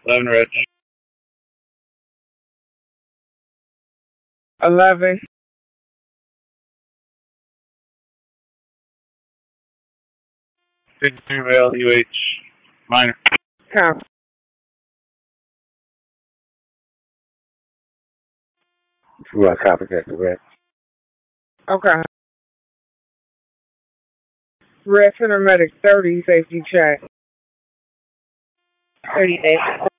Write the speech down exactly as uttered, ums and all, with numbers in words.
eleven Rich. eleven. fifty-three male, U H, minor. Count. Two uh, copy that direct. Okay. Red Center Medic thirty, safety check. thirty days.